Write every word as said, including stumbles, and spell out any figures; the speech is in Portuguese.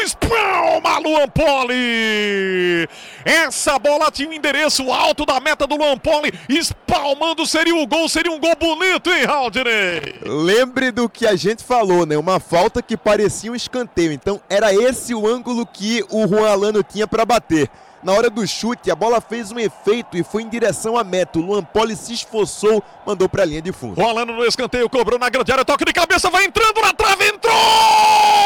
Espalma Luan Poli! Essa bola tinha o endereço alto da meta do Luan Poli. Espalmando, seria o gol, seria um gol bonito, hein, Haldney? Lembre do que a gente falou, né? Uma falta que parecia um escanteio. Então era esse o ângulo que o Juan Alano tinha para bater. Na hora do chute, a bola fez um efeito e foi em direção à meta. O Luan Poli se esforçou, mandou para a linha de fundo. Rolando no escanteio, cobrou na grande área, toque de cabeça, vai entrando na trave, entrou!